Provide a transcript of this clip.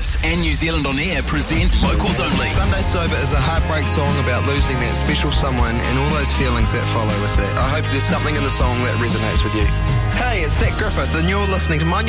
Hits and New Zealand On Air present Locals Only. Sunday Sober is a heartbreak song about losing that special someone and all those feelings that follow with it. I hope there's something in the song that resonates with you. Hey, it's Zach Griffith and you're listening to My